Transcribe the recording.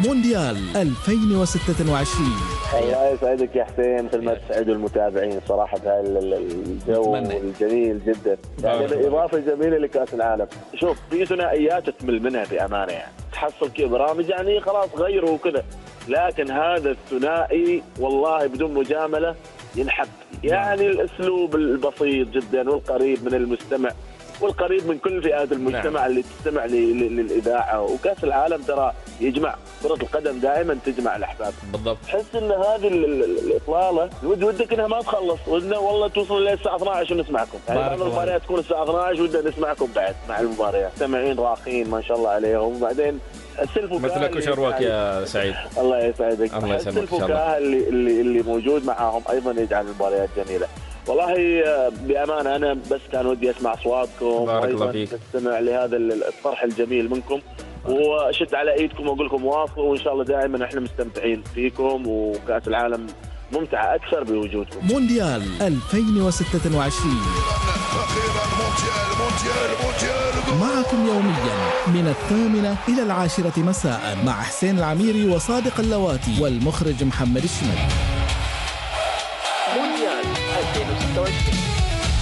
مونديال 2026. الله يسعدك يا حسين، مثل ما تسعدوا المتابعين صراحه بهذا الجو الجميل جدا، يعني اضافه جميله لكاس العالم. شوف، في ثنائيات تمل منها بامانه، يعني تحصل كذا برامج يعني خلاص غيروا وكذا، لكن هذا الثنائي والله بدون مجامله ينحب، يعني الاسلوب البسيط جدا والقريب من المستمع والقريب من كل فئات المجتمع اللي تستمع للاذاعه. وكاس العالم ترى يجمع، كره القدم دائما تجمع الاحباب. بالضبط. تحس ان هذه الاطلاله ودك انها ما تخلص، ودنا والله توصل للساعه 12 ونسمعكم، يعني بعض المباريات تكون الساعه 12 ودنا نسمعكم بعد مع المباريات. مستمعين راقين ما شاء الله عليهم، وبعدين مثلك وشروك يا سعيد. الله يسعدك. الله يسلمك. الفكاهه اللي موجود معاهم ايضا يجعل المباريات جميله. والله بامانه انا بس كان ودي اسمع اصواتكم، بارك الله فيك، استمع لهذا الطرح الجميل منكم، واشد على ايدكم واقول لكم واصلوا، وان شاء الله دائما احنا مستمتعين فيكم، وكاس العالم ممتعه اكثر بوجودكم. مونديال 2026 معكم يوميا من 8 إلى 10 مساء مع حسين العميري وصادق اللواتي والمخرج محمد الشمال. مونديال 2026.